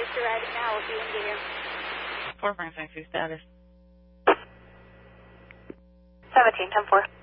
Just arriving now. We'll see you when you get here. 4 Frank 2 status. 17, 10-4.